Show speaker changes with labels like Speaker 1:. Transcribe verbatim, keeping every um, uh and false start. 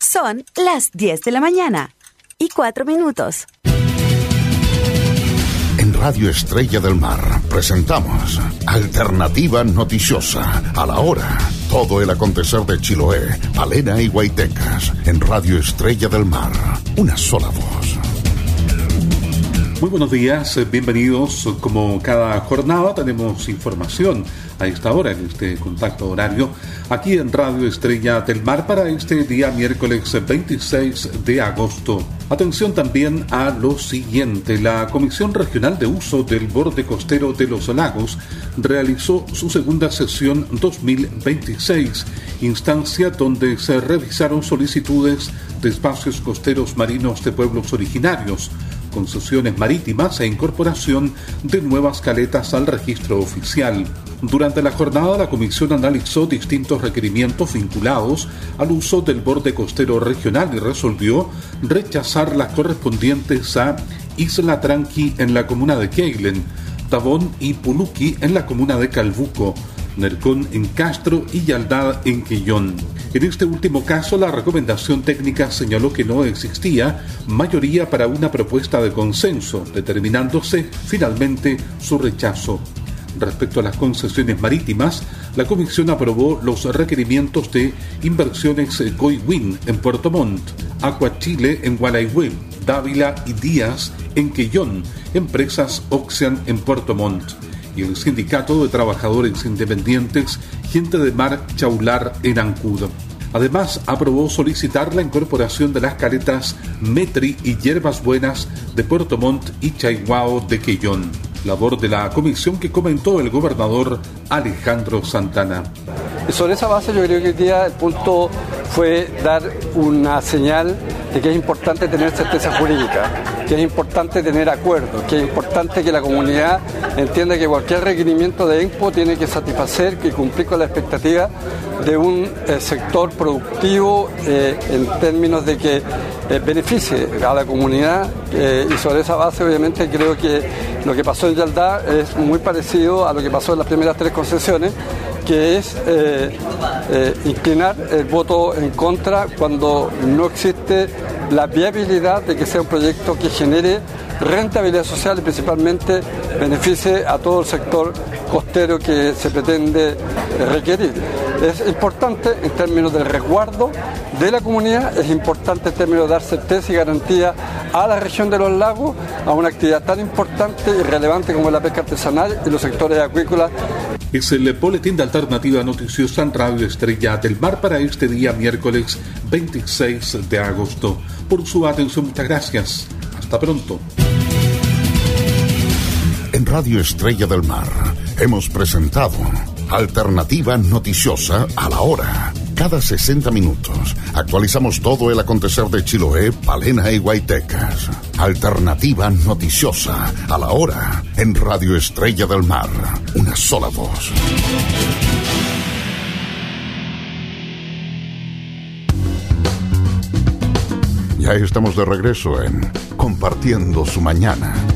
Speaker 1: Son las diez de la mañana y cuatro minutos.
Speaker 2: En Radio Estrella del Mar presentamos Alternativa Noticiosa. A la hora, todo el acontecer de Chiloé, Palena y Guaitecas. En Radio Estrella del Mar, una sola voz.
Speaker 3: Muy buenos días, bienvenidos. Como cada jornada tenemos información a esta hora, en este contacto horario, aquí en Radio Estrella del Mar para este día miércoles veintiséis de agosto. Atención también a lo siguiente. La Comisión Regional de Uso del Borde Costero de los Lagos realizó su segunda sesión dos mil veintiséis, instancia donde se revisaron solicitudes de espacios costeros marinos de pueblos originarios, concesiones marítimas e incorporación de nuevas caletas al registro oficial. Durante la jornada, la comisión analizó distintos requerimientos vinculados al uso del borde costero regional y resolvió rechazar las correspondientes a Isla Tranqui en la comuna de Keilen, Tabón y Puluqui en la comuna de Calbuco, Nercón en Castro y Yaldad en Quillón. En este último caso, la recomendación técnica señaló que no existía mayoría para una propuesta de consenso, determinándose finalmente su rechazo. Respecto a las concesiones marítimas, la comisión aprobó los requerimientos de Inversiones Coihuín en Puerto Montt, Aqua Chile en Gualeguay, Dávila y Díaz en Quellón, Empresas Oxian en Puerto Montt y el Sindicato de Trabajadores Independientes Gente de Mar Chaular en Ancud. Además, aprobó solicitar la incorporación de las caletas Metri y Hierbas Buenas de Puerto Montt y Chaiguao de Quellón. Labor de la comisión que comentó el gobernador Alejandro Santana.
Speaker 4: Y sobre esa base yo creo que hoy día el punto fue dar una señal de que es importante tener certeza jurídica, que es importante tener acuerdos, que es importante que la comunidad entienda que cualquier requerimiento de ENPO tiene que satisfacer, que cumplir con la expectativa de un eh, sector productivo eh, en términos de que eh, beneficie a la comunidad eh, y sobre esa base obviamente creo que lo que pasó en Yaldá es muy parecido a lo que pasó en las primeras tres concesiones, que es eh, eh, inclinar el voto en contra cuando no existe la viabilidad de que sea un proyecto que genere rentabilidad social y principalmente beneficie a todo el sector costero que se pretende requerir. Es importante en términos del resguardo de la comunidad, es importante en términos de dar certeza y garantía a la región de los lagos, a una actividad tan importante y relevante como la pesca artesanal y los sectores acuícolas.
Speaker 3: Es el boletín de Alternativa Noticiosa en Radio Estrella del Mar para este día miércoles veintiséis de agosto. Por su atención, muchas gracias. Hasta pronto.
Speaker 2: En Radio Estrella del Mar hemos presentado Alternativa Noticiosa a la hora. Cada sesenta minutos actualizamos todo el acontecer de Chiloé, Palena y Guaitecas. Alternativa Noticiosa a la hora en Radio Estrella del Mar. Una sola voz. Ya estamos de regreso en Compartiendo su Mañana.